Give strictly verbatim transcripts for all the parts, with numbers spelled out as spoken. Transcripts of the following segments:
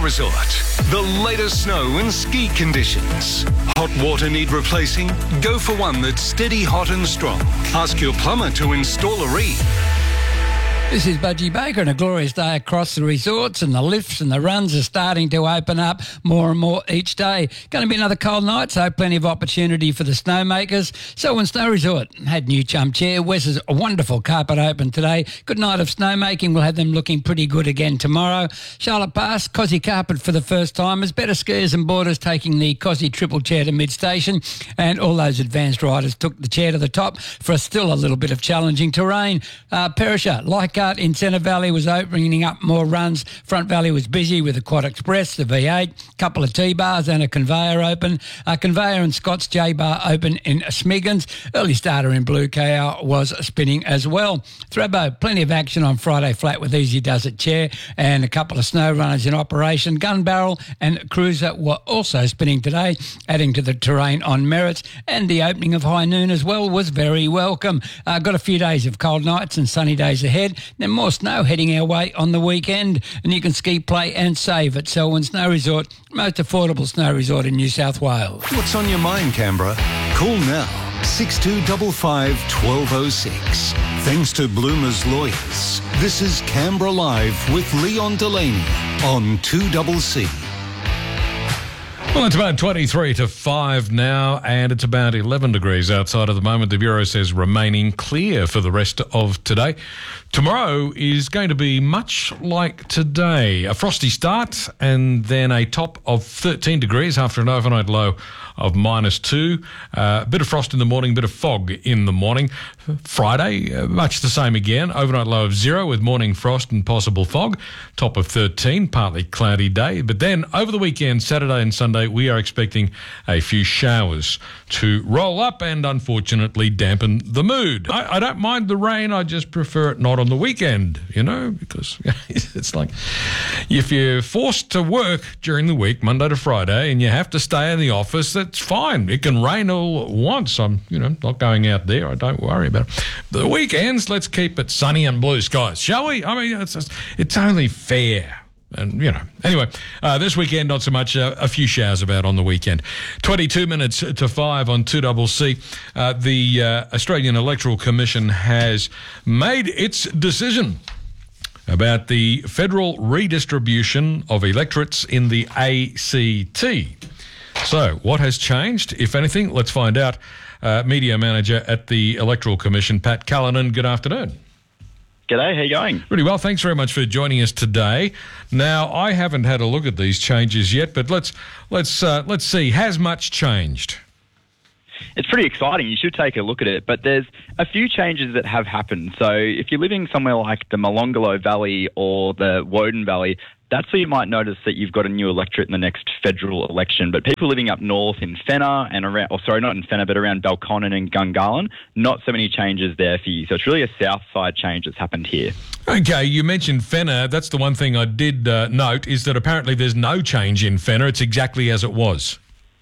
Resort. The latest snow and ski conditions. Hot water need replacing? Go for one that's steady, hot and strong. Ask your plumber to install a reed. This is Budgie Baker, and a glorious day across the resorts, and the lifts and the runs are starting to open up more and more each day. Going to be another cold night, so plenty of opportunity for the snowmakers. Selwyn Snow Resort had new chum chair. Wes's a wonderful carpet open today. Good night of snowmaking. We'll have them looking pretty good again tomorrow. Charlotte Pass, Cosy carpet for the first timers. Better Skiers and Borders taking the Cosy triple chair to mid-station, and all those advanced riders took the chair to the top for a still a little bit of challenging terrain. Uh, Perisher, like in Centre Valley was opening up more runs. Front Valley was busy with the Quad Express, the V eight, couple of T-bars and a conveyor open. A conveyor and Scott's J-bar open in Smiggins. Early starter in Blue K R was spinning as well. Thredbo, plenty of action on Friday flat with Easy Does It chair and a couple of snow runners in operation. Gun Barrel and Cruiser were also spinning today, adding to the terrain on merits, and the opening of High Noon as well was very welcome. Uh, got a few days of cold nights and sunny days ahead. Then more snow heading our way on the weekend, and you can ski, play and save at Selwyn Snow Resort, most affordable snow resort in New South Wales. What's on your mind, Canberra? Call now, six two five five, one two zero six. Thanks to Bloomer's Lawyers. This is Canberra Live with Leon Delaney on two C C. Well, it's about twenty-three to five now, and it's about eleven degrees outside at the moment. The Bureau says remaining clear for the rest of today. Tomorrow is going to be much like today. A frosty start and then a top of thirteen degrees after an overnight low of minus two. Uh, a bit of frost in the morning, bit of fog in the morning. Friday, uh, much the same again. Overnight low of zero with morning frost and possible fog. Top of thirteen, partly cloudy day. But then over the weekend, Saturday and Sunday, we are expecting a few showers to roll up and unfortunately dampen the mood. I, I don't mind the rain. I just prefer it not on the weekend, you know, because it's like if you're forced to work during the week, Monday to Friday, and you have to stay in the office, that's fine. It can rain all at once. I'm, you know, not going out there. I don't worry about it. The weekends, let's keep it sunny and blue skies, shall we? I mean, it's just, it's only fair. And, you know, anyway, uh, this weekend, not so much. Uh, a few showers about on the weekend. twenty-two minutes to five on two C C. Uh, the uh, Australian Electoral Commission has made its decision about the federal redistribution of electorates in the A C T. So, what has changed, if anything? Let's find out. Uh, Media Manager at the Electoral Commission, Pat Callanan, good afternoon. G'day, how you going? Really well, thanks very much for joining us today. Now, I haven't had a look at these changes yet, but let's let's uh, let's see. Has much changed? It's pretty exciting. You should take a look at it. But there's a few changes that have happened. So if you're living somewhere like the Molonglo Valley or the Woden Valley, that's where you might notice that you've got a new electorate in the next federal election. But people living up north in Fenner and around, or sorry, not in Fenner, but around Belconnen and Gungahlin, not so many changes there for you. So it's really a south side change that's happened here. Okay, you mentioned Fenner. That's the one thing I did uh, note, is that apparently there's no change in Fenner. It's exactly as it was.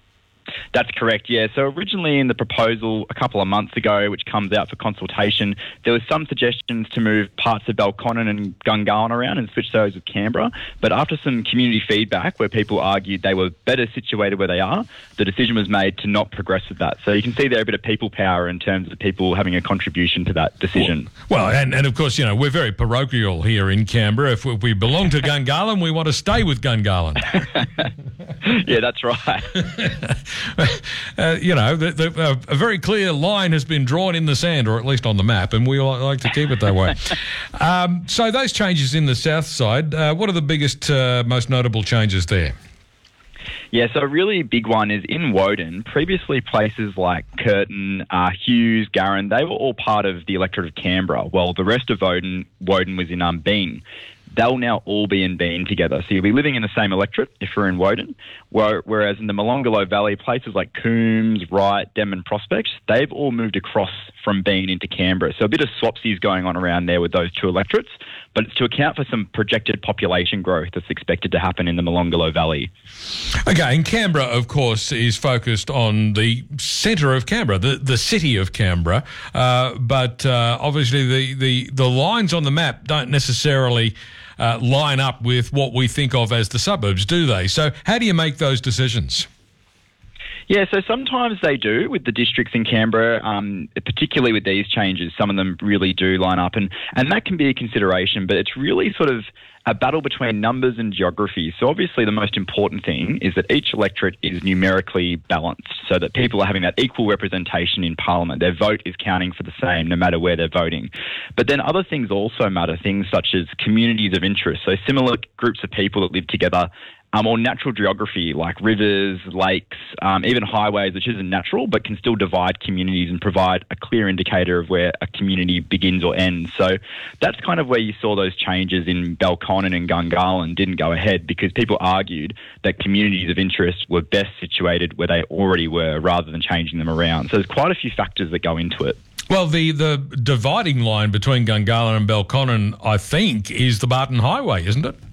That's correct, yeah. So originally in the proposal a couple of months ago, which comes out for consultation, there was some suggestions to move parts of Belconnen and Gungahlin around and switch those with Canberra. But after some community feedback where people argued they were better situated where they are, the decision was made to not progress with that. So you can see there a bit of people power in terms of people having a contribution to that decision. Well, well and, and of course, you know, we're very parochial here in Canberra. If we, if we belong to Gungahlin, we want to stay with Gungahlin. Yeah, that's right. Uh, you know, the, the, uh, a very clear line has been drawn in the sand, or at least on the map, and we like to keep it that way. um, so those changes in the south side, uh, what are the biggest, uh, most notable changes there? Yeah, so a really big one is in Woden. Previously, places like Curtin, uh, Hughes, Garran, they were all part of the electorate of Canberra. Well, the rest of Woden, Woden was in um, Bean. They'll now all be in Bean together. So you'll be living in the same electorate if we're in Woden, whereas in the Molonglo Valley, places like Coombs, Wright, Denman, Prospect, they've all moved across from Bean into Canberra. So a bit of swapsies going on around there with those two electorates, but it's to account for some projected population growth that's expected to happen in the Molonglo Valley. Okay, and Canberra, of course, is focused on the centre of Canberra, the, the city of Canberra, uh, but uh, obviously the, the, the lines on the map don't necessarily uh, line up with what we think of as the suburbs, do they? So how do you make those decisions? Yeah, so sometimes they do with the districts in Canberra, um, particularly with these changes. Some of them really do line up, and, and that can be a consideration, but it's really sort of a battle between numbers and geography. So obviously the most important thing is that each electorate is numerically balanced so that people are having that equal representation in Parliament. Their vote is counting for the same no matter where they're voting. But then other things also matter, things such as communities of interest, so similar groups of people that live together, Um, or natural geography like rivers, lakes, um, even highways, which isn't natural but can still divide communities and provide a clear indicator of where a community begins or ends. So that's kind of where you saw those changes in Belconnen and Gungahlin didn't go ahead because people argued that communities of interest were best situated where they already were rather than changing them around. So there's quite a few factors that go into it. Well, the, the dividing line between Gungahlin and Belconnen, I think, is the Barton Highway, isn't it?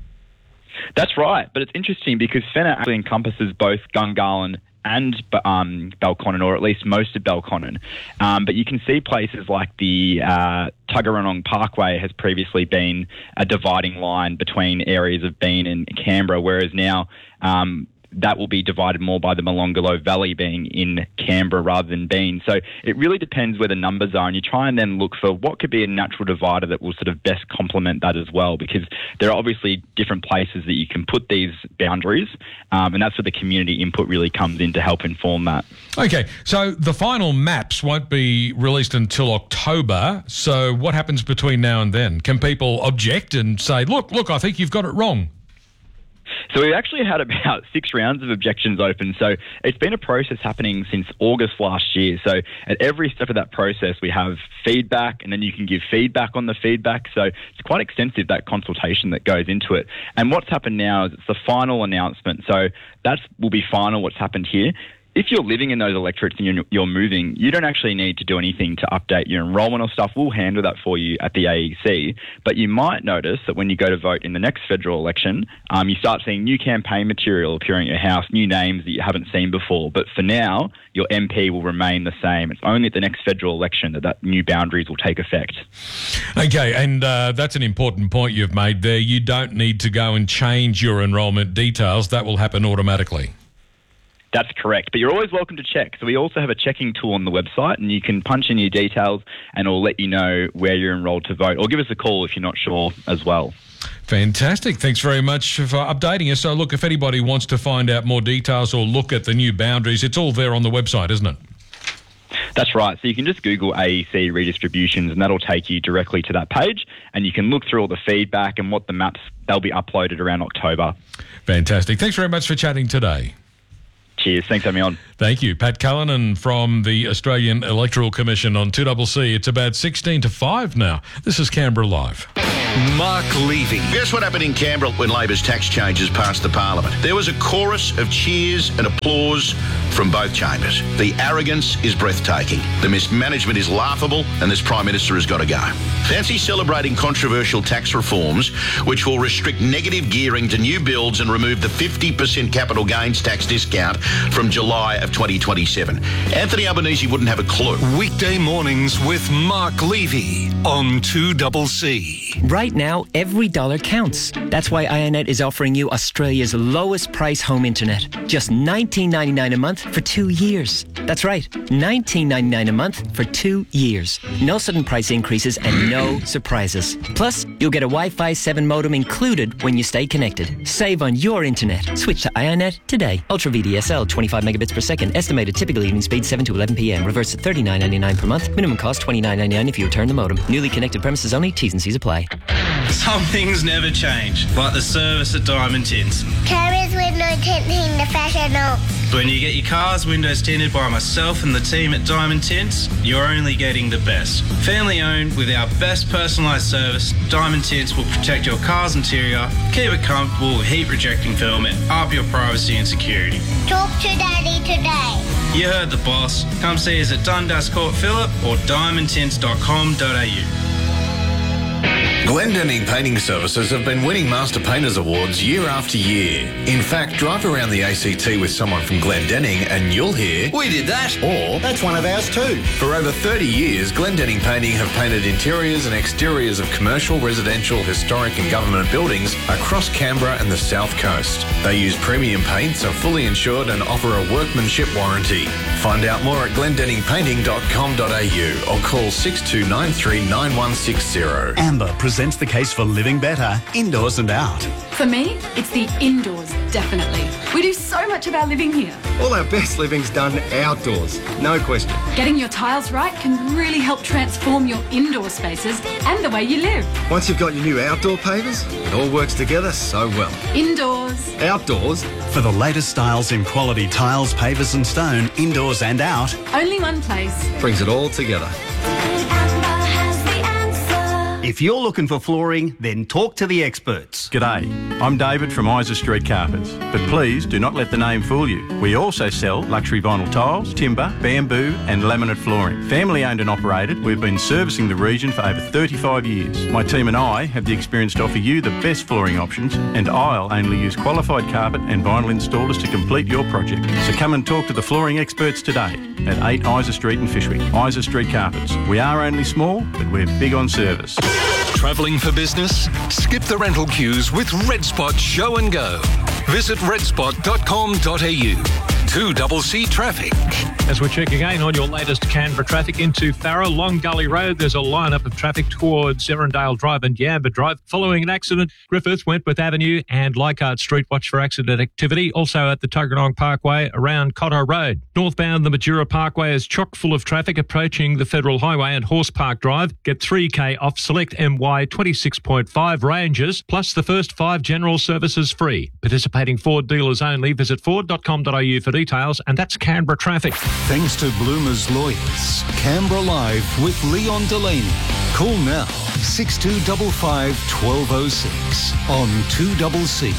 That's right, but it's interesting because Fenner actually encompasses both Gungahlin and um, Belconnen, or at least most of Belconnen. Um, but you can see places like the uh, Tuggeranong Parkway has previously been a dividing line between areas of Bean and Canberra, whereas now um, that will be divided more by the Molonglo Valley being in Canberra rather than Bean. So it really depends where the numbers are, and you try and then look for what could be a natural divider that will sort of best complement that as well, because there are obviously different places that you can put these boundaries, um, and that's where the community input really comes in to help inform that. Okay, so the final maps won't be released until October, so what happens between now and then? Can people object and say, look, look, I think you've got it wrong? So we've actually had about six rounds of objections open. So it's been a process happening since August last year. So at every step of that process, we have feedback, and then you can give feedback on the feedback. So it's quite extensive, that consultation that goes into it. And what's happened now is it's the final announcement. So that will be final, what's happened here. If you're living in those electorates and you're, you're moving, you don't actually need to do anything to update your enrolment or stuff. We'll handle that for you at the A E C. But you might notice that when you go to vote in the next federal election, um, you start seeing new campaign material appearing at your house, new names that you haven't seen before. But for now, your M P will remain the same. It's only at the next federal election that, that new boundaries will take effect. Okay, and uh, that's an important point you've made there. You don't need to go and change your enrolment details. That will happen automatically. That's correct, but you're always welcome to check. So we also have a checking tool on the website, and you can punch in your details and it'll let you know where you're enrolled to vote, or give us a call if you're not sure as well. Fantastic. Thanks very much for updating us. So look, if anybody wants to find out more details or look at the new boundaries, it's all there on the website, isn't it? That's right. So you can just Google A E C redistributions and that'll take you directly to that page, and you can look through all the feedback and what the maps, they'll be uploaded around October. Fantastic. Thanks very much for chatting today. Cheers. Thanks for having me on. Thank you. Pat Callanan from the Australian Electoral Commission on two C C. It's about sixteen to five now. This is Canberra Live. Mark Levy. Guess what happened in Canberra when Labor's tax changes passed the Parliament? There was a chorus of cheers and applause from both chambers. The arrogance is breathtaking. The mismanagement is laughable, and this Prime Minister has got to go. Fancy celebrating controversial tax reforms which will restrict negative gearing to new builds and remove the fifty percent capital gains tax discount from July of twenty twenty-seven. Anthony Albanese wouldn't have a clue. Weekday mornings with Mark Levy on two C C. Right now, every dollar counts. That's why iiNet is offering you Australia's lowest price home internet. Just nineteen ninety-nine a month for two years. That's right, nineteen ninety-nine a month for two years. No sudden price increases and no surprises. Plus, you'll get a Wi-Fi seven modem included when you stay connected. Save on your internet. Switch to iiNet today. Ultra V D S L, twenty-five megabits per second. Estimated typical evening speed seven to eleven p.m. Reverse at thirty-nine ninety-nine per month. Minimum cost twenty-nine ninety-nine if you return the modem. Newly connected premises only. T's and C's apply. Some things never change, like the service at Diamond Tints. Carriers window tinting the professional. When you get your car's windows tinted by myself and the team at Diamond Tints, you're only getting the best. Family owned with our best personalised service, Diamond Tints will protect your car's interior, keep it comfortable with heat rejecting film, and up your privacy and security. Talk to Daddy today. You heard the boss. Come see us at Dundas Court Phillip or diamond tints dot com dot a u. Glendenning Painting Services have been winning Master Painters Awards year after year. In fact, drive around the A C T with someone from Glendenning and you'll hear, "We did that," or "That's one of ours too." For over thirty years, Glendenning Painting have painted interiors and exteriors of commercial, residential, historic and government buildings across Canberra and the South Coast. They use premium paints, are fully insured and offer a workmanship warranty. Find out more at glendenning painting dot com dot a u or call six two nine three nine one six zero. Amber presents the case for living better, indoors and out. For me, it's the indoors, definitely. We do so much of our living here. All our best living's done outdoors, no question. Getting your tiles right can really help transform your indoor spaces and the way you live. Once you've got your new outdoor pavers, it all works together so well. Indoors. Outdoors. For the latest styles in quality tiles, pavers and stone, indoors and out. Only one place. Brings it all together. If you're looking for flooring, then talk to the experts. G'day, I'm David from Isa Street Carpets, but please do not let the name fool you. We also sell luxury vinyl tiles, timber, bamboo and laminate flooring. Family owned and operated, we've been servicing the region for over thirty-five years. My team and I have the experience to offer you the best flooring options, and I'll only use qualified carpet and vinyl installers to complete your project. So come and talk to the flooring experts today at eight Isa Street in Fishwick. Isa Street Carpets. We are only small, but we're big on service. Travelling for business? Skip the rental queues with Red Spot Show and Go. Visit red spot dot com dot a u. two C C traffic. As we check again on your latest Canberra traffic into Farrer, Long Gully Road, there's a lineup of traffic towards Erindale Drive and Yamba Drive. Following an accident, Griffith, Wentworth Avenue and Leichhardt Street watch for accident activity. Also at the Tuggeranong Parkway around Cotto Road. Northbound, the Majura Parkway is chock full of traffic approaching the Federal Highway and Horse Park Drive. Get three K off select M Y twenty-six point five ranges, plus the first five general services free. Participating Ford dealers only. Visit ford dot com dot a u for details, and that's Canberra traffic. Thanks to Bloomer's Lawyers. Canberra Live with Leon Delaney. Call now six two five five, one two zero six on two C C.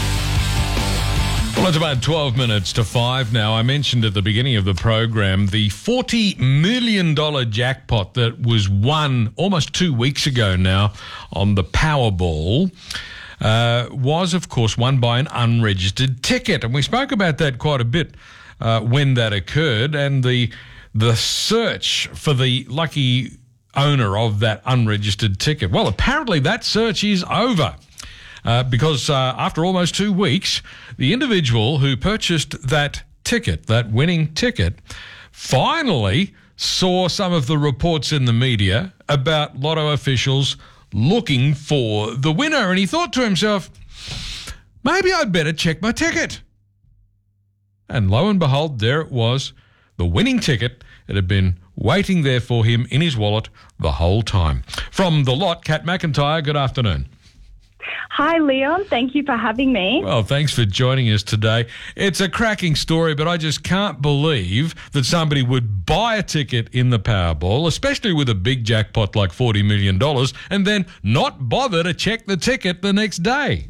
Well, it's about twelve minutes to five now. I mentioned at the beginning of the program the forty million dollars jackpot that was won almost two weeks ago now on the Powerball. Uh, was, of course, won by an unregistered ticket. And we spoke about that quite a bit uh, when that occurred, and the the search for the lucky owner of that unregistered ticket. Well, apparently that search is over uh, because uh, after almost two weeks, the individual who purchased that ticket, that winning ticket, finally saw some of the reports in the media about lotto officials looking for the winner, and he thought to himself, maybe I'd better check my ticket. And lo and behold, there it was, the winning ticket. It had been waiting there for him in his wallet the whole time. From The Lot, Kat McIntyre, good afternoon. Hi, Leon. Thank you for having me. Well, thanks for joining us today. It's a cracking story, but I just can't believe that somebody would buy a ticket in the Powerball, especially with a big jackpot like forty million dollars, and then not bother to check the ticket the next day.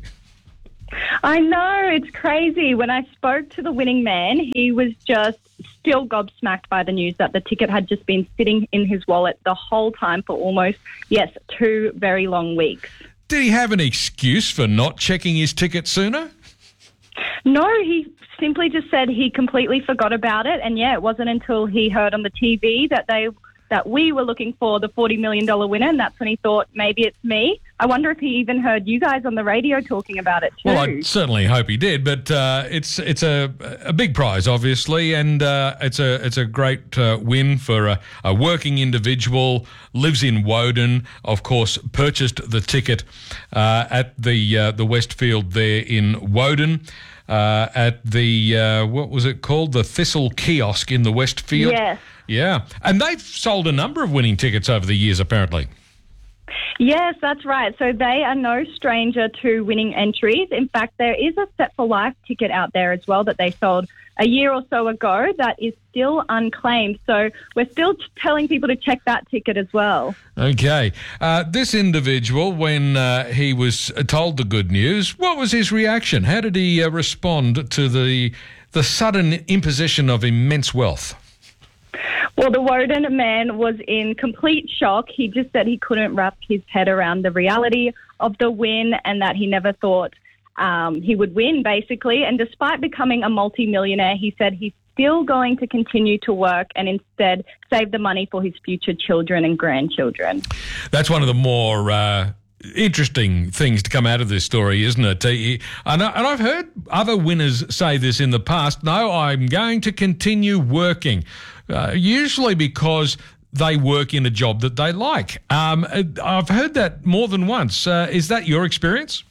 I know, it's crazy. When I spoke to the winning man, he was just still gobsmacked by the news that the ticket had just been sitting in his wallet the whole time for almost, yes, two very long weeks. Did he have an excuse for not checking his ticket sooner? No, he simply just said he completely forgot about it. And, yeah, it wasn't until he heard on the T V that they that we were looking for the forty million dollars winner, and that's when he thought, maybe it's me. I wonder if he even heard you guys on the radio talking about it too. Well, I certainly hope he did, but uh, it's it's a a big prize, obviously, and uh, it's a it's a great uh, win for a, a working individual, lives in Woden, of course, purchased the ticket uh, at the uh, the Westfield there in Woden. Uh, at the, uh, what was it called? The Thistle Kiosk in the Westfield. Yes. Yeah. And they've sold a number of winning tickets over the years, apparently. Yes, that's right. So they are no stranger to winning entries. In fact, there is a Set for Life ticket out there as well that they sold a year or so ago that is still unclaimed. So we're still t- telling people to check that ticket as well. Okay. Uh, this individual, when uh, he was told the good news, what was his reaction? How did he uh, respond to the the sudden imposition of immense wealth? Well, the Woden man was in complete shock. He just said he couldn't wrap his head around the reality of the win and that he never thought um, he would win, basically. And despite becoming a multi-millionaire, he said he's still going to continue to work and instead save the money for his future children and grandchildren. That's one of the more uh, interesting things to come out of this story, isn't it? And I've heard other winners say this in the past. No, I'm going to continue working, uh, usually because they work in a job that they like. Um, I've heard that more than once. Uh, is that your experience?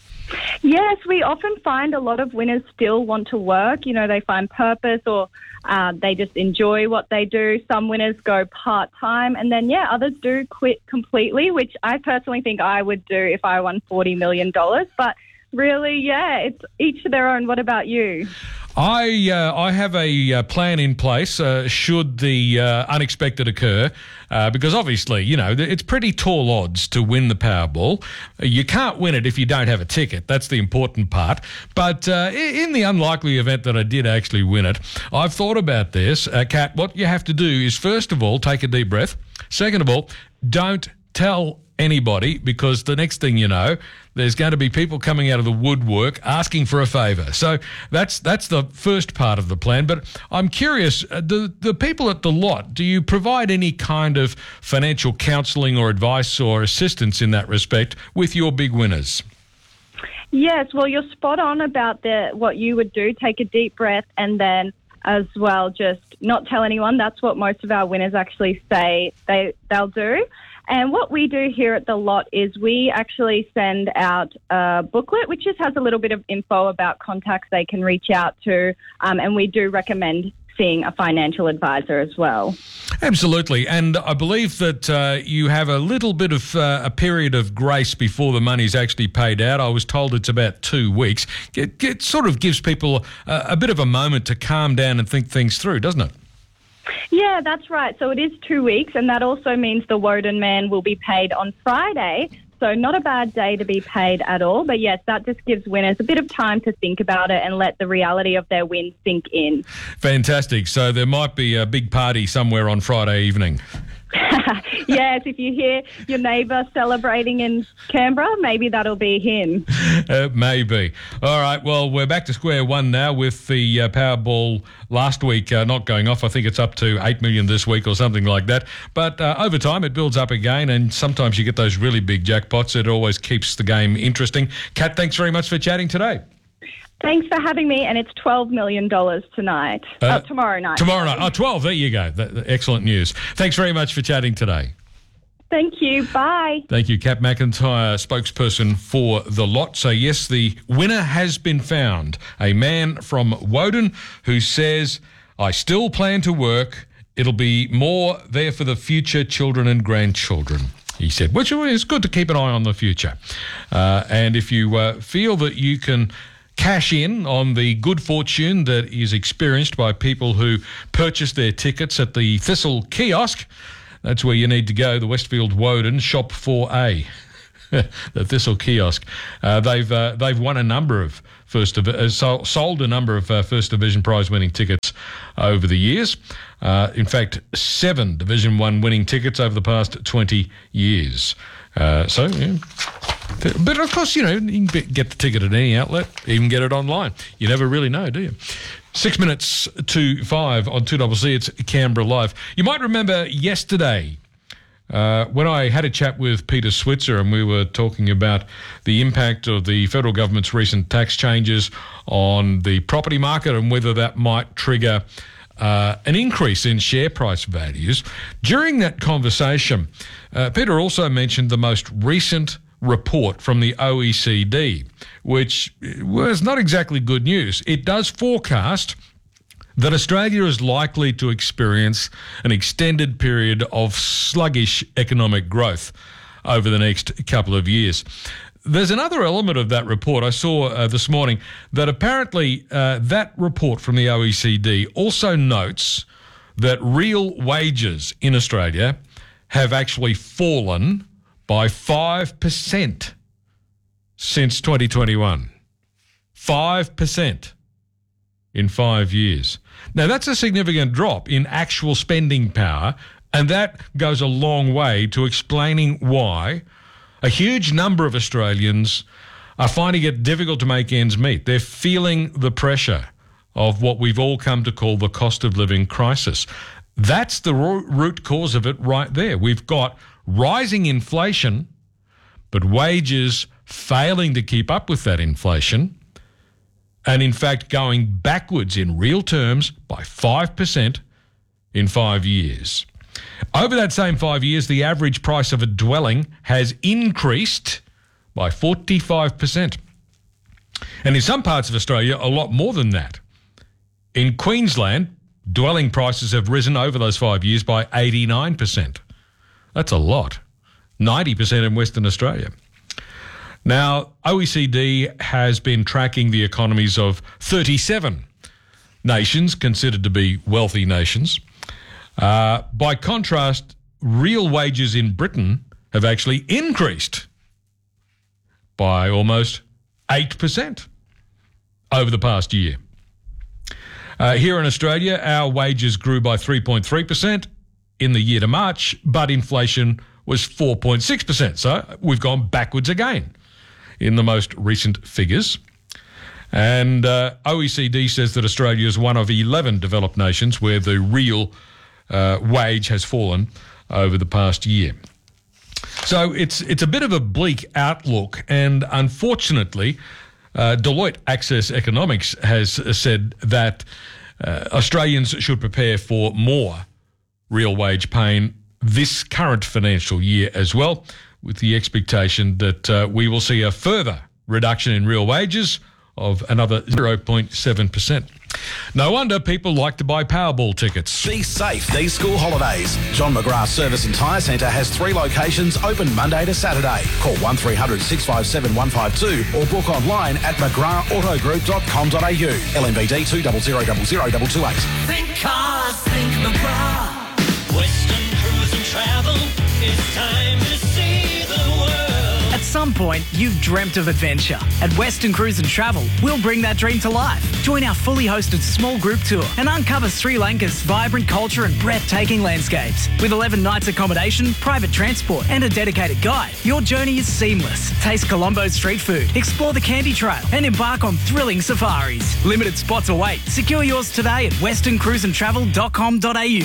Yes, we often find a lot of winners still want to work. You know, they find purpose or uh, they just enjoy what they do. Some winners go part-time and then, yeah, others do quit completely, which I personally think I would do if I won forty million dollars. But really, yeah, it's each to their own. What about you? I uh, I have a uh, plan in place uh, should the uh, unexpected occur, uh, because obviously, you know, it's pretty tall odds to win the Powerball. You can't win it if you don't have a ticket. That's the important part. But uh, in the unlikely event that I did actually win it, I've thought about this. Uh, Kat, what you have to do is, first of all, take a deep breath. Second of all, don't tell anybody, because the next thing you know, there's going to be people coming out of the woodwork asking for a favour. So that's that's the first part of the plan. But I'm curious, uh, the, the people at the lot, do you provide any kind of financial counselling or advice or assistance in that respect with your big winners? Yes, well, you're spot on about the what you would do. Take a deep breath and then as well just not tell anyone. That's what most of our winners actually say they, they'll do. And what we do here at the lot is we actually send out a booklet, which just has a little bit of info about contacts they can reach out to. Um, and we do recommend seeing a financial advisor as well. Absolutely. And I believe that uh, you have a little bit of uh, a period of grace before the money's actually paid out. I was told it's about two weeks. It, it sort of gives people a, a bit of a moment to calm down and think things through, doesn't it? Yeah, that's right. So it is two weeks, and that also means the Woden man will be paid on Friday. So not a bad day to be paid at all. But yes, that just gives winners a bit of time to think about it and let the reality of their win sink in. Fantastic. So there might be a big party somewhere on Friday evening. Yes, if you hear your neighbour celebrating in Canberra, maybe that'll be him. Uh, maybe. All right, well, we're back to square one now with the uh, Powerball last week uh, not going off. I think it's up to eight million dollars this week or something like that. But uh, over time, it builds up again, and sometimes you get those really big jackpots. It always keeps the game interesting. Kat, thanks very much for chatting today. Thanks for having me, and it's twelve million dollars tonight. Uh, oh, tomorrow night. Tomorrow night. Oh, twelve. There you go. That, excellent news. Thanks very much for chatting today. Thank you. Bye. Thank you, Kat McIntyre, spokesperson for the lot. So, yes, the winner has been found. A man from Woden who says, I still plan to work. It'll be more there for the future children and grandchildren, he said, which is good to keep an eye on the future. Uh, and if you uh, feel that you can cash in on the good fortune that is experienced by people who purchase their tickets at the Thistle kiosk, that's where you need to go, the Westfield Woden Shop four A, the Thistle kiosk. Uh, they've uh, they've won a number of first Div- uh, sold, sold a number of uh, First Division prize winning tickets over the years. Uh, in fact, seven Division One winning tickets over the past twenty years. Uh, so, yeah. But of course, you know, you can get the ticket at any outlet, even get it online. You never really know, do you? Six minutes to five on two C C, it's Canberra Live. You might remember yesterday uh, when I had a chat with Peter Switzer and we were talking about the impact of the federal government's recent tax changes on the property market and whether that might trigger Uh, an increase in share price values. During that conversation, uh, Peter also mentioned the most recent report from the O E C D, which was not exactly good news. It does forecast that Australia is likely to experience an extended period of sluggish economic growth over the next couple of years. There's another element of that report I saw uh, this morning that apparently uh, that report from the O E C D also notes that real wages in Australia have actually fallen by five percent since twenty twenty-one. five percent in five years. Now, that's a significant drop in actual spending power, and that goes a long way to explaining why a huge number of Australians are finding it difficult to make ends meet. They're feeling the pressure of what we've all come to call the cost of living crisis. That's the root cause of it right there. We've got rising inflation, but wages failing to keep up with that inflation, and in fact going backwards in real terms by five percent in five years. Over that same five years, the average price of a dwelling has increased by forty-five percent. And in some parts of Australia, a lot more than that. In Queensland, dwelling prices have risen over those five years by eighty-nine percent. That's a lot. ninety percent in Western Australia. Now, O E C D has been tracking the economies of thirty-seven nations considered to be wealthy nations. Uh, by contrast, real wages in Britain have actually increased by almost eight percent over the past year. Uh, here in Australia, our wages grew by three point three percent in the year to March, but inflation was four point six percent. So we've gone backwards again in the most recent figures. And uh, O E C D says that Australia is one of eleven developed nations where the real uh, wage has fallen over the past year. So it's it's a bit of a bleak outlook, and unfortunately, uh, Deloitte Access Economics has said that uh, Australians should prepare for more real wage pain this current financial year as well, with the expectation that uh, we will see a further reduction in real wages of another zero point seven percent. No wonder people like to buy Powerball tickets. Be safe these school holidays. John McGrath Service and Tyre Centre has three locations open Monday to Saturday. Call one three hundred six five seven one five two or book online at mcgrath auto group dot com dot a u. L M B D two zero zero zero zero two two eight. Think cars, think McGrath. Western Cruise and Travel. It's time to see the world. At some point, you've dreamt of adventure. At Western Cruise and Travel, we'll bring that dream to life. Join our fully hosted small group tour and uncover Sri Lanka's vibrant culture and breathtaking landscapes. With eleven nights accommodation, private transport and a dedicated guide, your journey is seamless. Taste Colombo's street food, explore the Candy Trail and embark on thrilling safaris. Limited spots await. Secure yours today at western cruise and travel dot com dot a u.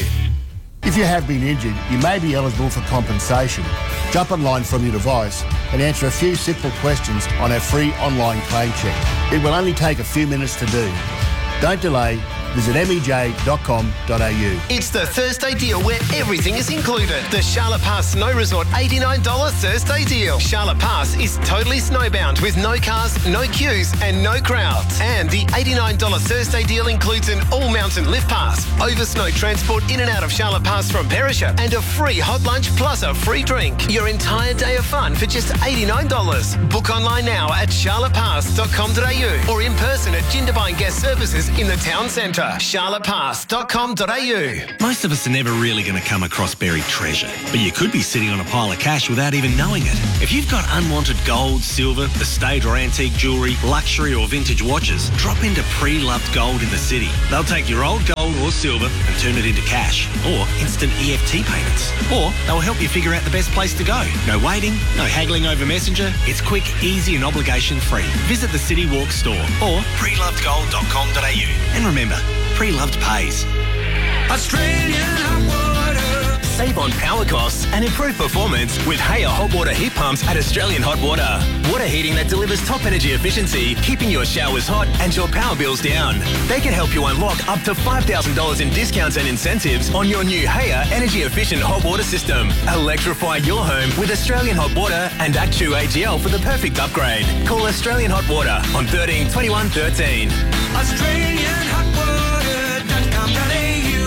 If you have been injured, you may be eligible for compensation. Jump online from your device and answer a few simple questions on our free online claim check. It will only take a few minutes to do. Don't delay. Visit m e j dot com dot a u. It's the Thursday deal where everything is included. The Charlotte Pass Snow Resort eighty-nine dollars Thursday deal. Charlotte Pass is totally snowbound with no cars, no queues and no crowds. And the eighty-nine dollars Thursday deal includes an all-mountain lift pass, over snow transport in and out of Charlotte Pass from Perisher, and a free hot lunch plus a free drink. Your entire day of fun for just eighty-nine dollars. Book online now at charlotte pass dot com dot a u or in person at Jindabyne Guest Services in the town centre. charlotte pass dot com dot a u. Most of us are never really going to come across buried treasure, but you could be sitting on a pile of cash without even knowing it. If you've got unwanted gold, silver, estate or antique jewellery, luxury or vintage watches, drop into Pre-Loved Gold in the city. They'll take your old gold or silver and turn it into cash or instant E F T payments. Or they'll help you figure out the best place to go. No waiting, no haggling over Messenger. It's quick, easy and obligation free. Visit the City Walk store or pre loved gold dot com dot a u. And remember, Pre-Loved pays. Australian hot water. Save on power costs and improve performance with Haya hot water heat pumps at Australian Hot Water. Water heating that delivers top energy efficiency, keeping your showers hot and your power bills down. They can help you unlock up to five thousand dollars in discounts and incentives on your new Haya energy efficient hot water system. Electrify your home with Australian Hot Water and Actu A G L for the perfect upgrade. Call Australian Hot Water on thirteen twenty-one thirteen. Australian hot water dot com dot a u.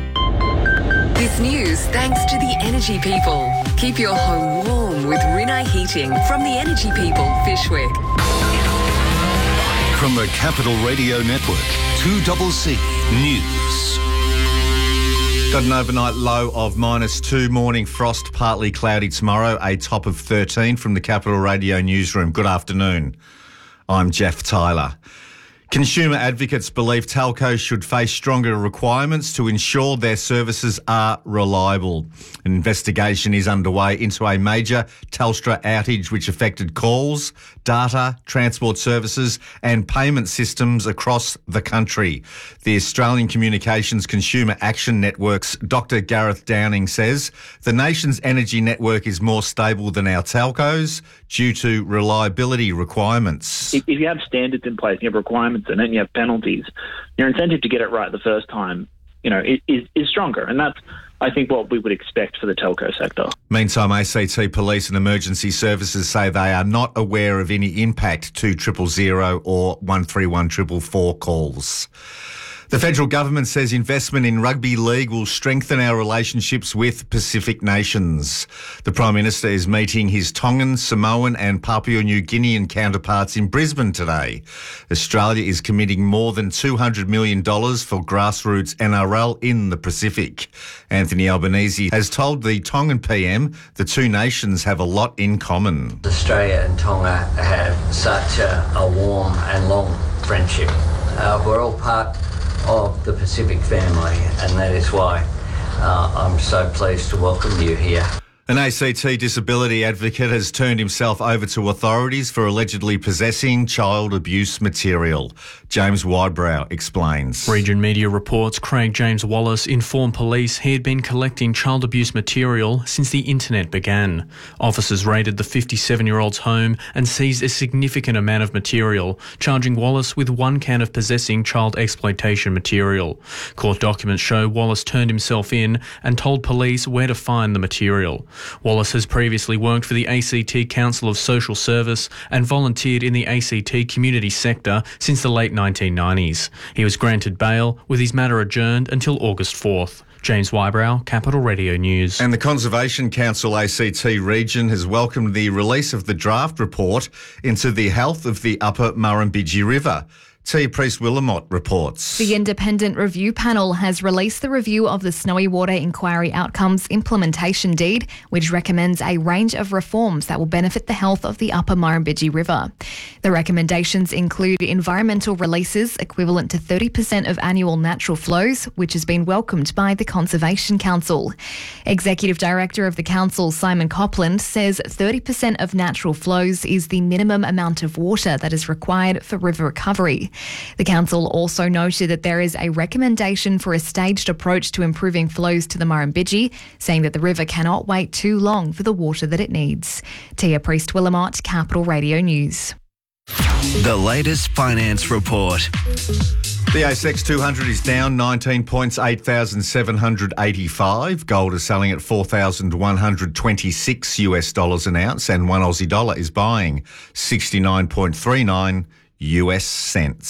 This news thanks to the Energy People. Keep your home warm with Rinnai Heating from the Energy People, Fishwick. From the Capital Radio Network, two C C News. Got an overnight low of minus two, morning frost, partly cloudy tomorrow, a top of thirteen from the Capital Radio newsroom. Good afternoon. I'm Jeff Tyler. Consumer advocates believe telcos should face stronger requirements to ensure their services are reliable. An investigation is underway into a major Telstra outage which affected calls, data, transport services and payment systems across the country. The Australian Communications Consumer Action Network's Doctor Gareth Downing says the nation's energy network is more stable than our telcos due to reliability requirements. If you have standards in place, you have requirements and then you have penalties, your incentive to get it right the first time, you know, is, is stronger. And that's, I think, what we would expect for the telco sector. Meantime, A C T Police and Emergency Services say they are not aware of any impact to triple zero or one three one four four four calls. The federal government says investment in rugby league will strengthen our relationships with Pacific nations. The Prime Minister is meeting his Tongan, Samoan and Papua New Guinean counterparts in Brisbane today. Australia is committing more than two hundred million dollars for grassroots N R L in the Pacific. Anthony Albanese has told the Tongan P M the two nations have a lot in common. Australia and Tonga have such a, a warm and long friendship. Uh, we're all part of the Pacific family, and that is why uh, I'm so pleased to welcome you here. An A C T disability advocate has turned himself over to authorities for allegedly possessing child abuse material. James Wybrow explains. Region Media reports Craig James Wallace informed police he had been collecting child abuse material since the internet began. Officers raided the fifty-seven-year-old's home and seized a significant amount of material, charging Wallace with one count of possessing child exploitation material. Court documents show Wallace turned himself in and told police where to find the material. Wallace has previously worked for the A C T Council of Social Service and volunteered in the A C T community sector since the late nineteen nineties. He was granted bail, with his matter adjourned until August fourth. James Wybrow, Capital Radio News. And the Conservation Council A C T region has welcomed the release of the draft report into the health of the upper Murrumbidgee River. Tia Priest-Willamott reports. The independent review panel has released the review of the Snowy Water Inquiry Outcomes Implementation Deed, which recommends a range of reforms that will benefit the health of the upper Murrumbidgee River. The recommendations include environmental releases equivalent to thirty percent of annual natural flows, which has been welcomed by the Conservation Council. Executive Director of the Council, Simon Copland, says thirty percent of natural flows is the minimum amount of water that is required for river recovery. The council also noted that there is a recommendation for a staged approach to improving flows to the Murrumbidgee, saying that the river cannot wait too long for the water that it needs. Tia Priest-Willamott, Capital Radio News. The latest finance report. The A S X two hundred is down nineteen points, eight thousand seven hundred eighty-five. Gold is selling at four thousand one hundred twenty-six US dollars an ounce, and one Aussie dollar is buying sixty-nine point three nine U S cents.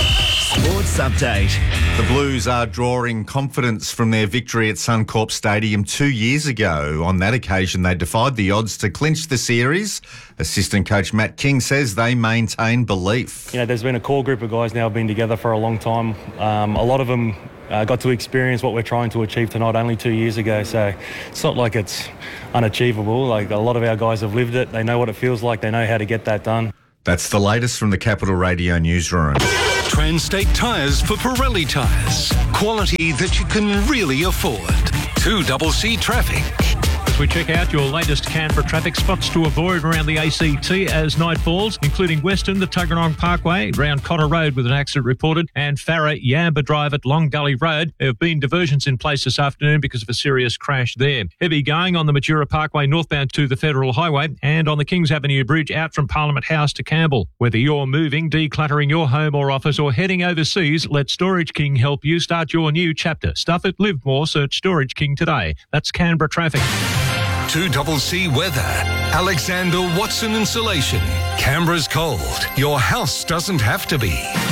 Sports update. The Blues are drawing confidence from their victory at Suncorp Stadium two years ago. On that occasion, they defied the odds to clinch the series. Assistant coach Matt King says they maintain belief. You know, there's been a core group of guys now been together for a long time. Um, a lot of them uh, got to experience what we're trying to achieve tonight only two years ago. So it's not like it's unachievable. Like, a lot of our guys have lived it. They know what it feels like. They know how to get that done. That's the latest from the Capital Radio newsroom. Transtate Tyres for Pirelli tyres. Quality that you can really afford. two C C Traffic. As we check out your latest Canberra traffic spots to avoid around the A C T as night falls, including Western, the Tuggeranong Parkway, around Cotter Road with an accident reported, and Farrer Yamba Drive at Long Gully Road. There have been diversions in place this afternoon because of a serious crash there. Heavy going on the Majura Parkway northbound to the Federal Highway and on the Kings Avenue Bridge out from Parliament House to Campbell. Whether you're moving, decluttering your home or office, or heading overseas, let Storage King help you start your new chapter. Stuff it, live more. Search Storage King today. That's Canberra traffic. two C C Weather. Alexander Watson Insulation. Canberra's cold. Your house doesn't have to be.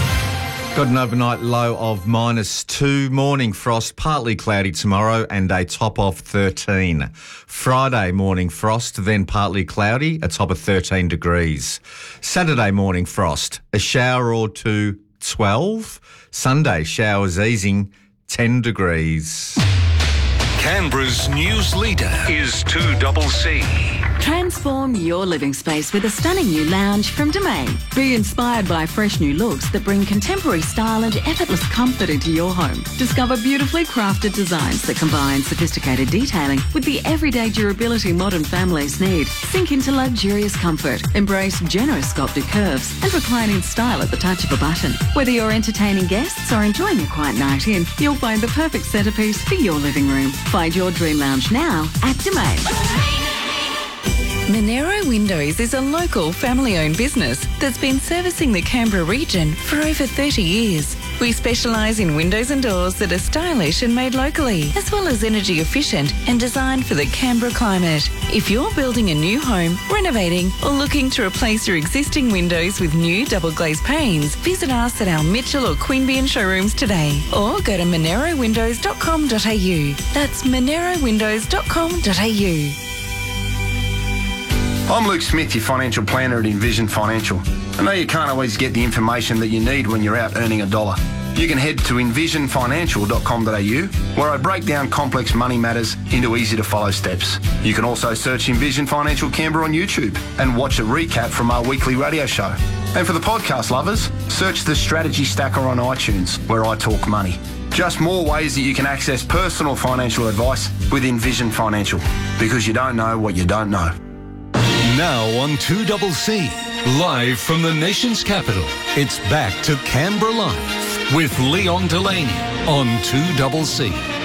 Got an overnight low of minus two. Morning frost, partly cloudy tomorrow and a top of thirteen. Friday morning frost, then partly cloudy, a top of thirteen degrees. Saturday morning frost, a shower or two, twelve. Sunday showers easing, ten degrees. Canberra's news leader is two C C. Transform your living space with a stunning new lounge from Domain. Be inspired by fresh new looks that bring contemporary style and effortless comfort into your home. Discover beautifully crafted designs that combine sophisticated detailing with the everyday durability modern families need. Sink into luxurious comfort. Embrace generous sculpted curves and reclining style at the touch of a button. Whether you're entertaining guests or enjoying a quiet night in, you'll find the perfect centrepiece for your living room. Find your dream lounge now at Domain. Monero Windows is a local family-owned business that's been servicing the Canberra region for over thirty years. We specialise in windows and doors that are stylish and made locally, as well as energy efficient and designed for the Canberra climate. If you're building a new home, renovating or looking to replace your existing windows with new double glazed panes, visit us at our Mitchell or Queanbeyan showrooms today or go to monero windows dot com dot a u. That's monero windows dot com dot a u. I'm Luke Smith, your financial planner at Envision Financial. I know you can't always get the information that you need when you're out earning a dollar. You can head to envision financial dot com dot a u, where I break down complex money matters into easy-to-follow steps. You can also search Envision Financial Canberra on YouTube and watch a recap from our weekly radio show. And for the podcast lovers, search the Strategy Stacker on iTunes, where I talk money. Just more ways that you can access personal financial advice with Envision Financial, because you don't know what you don't know. Now on two C C, live from the nation's capital, it's back to Canberra Live with Leon Delaney on two C C.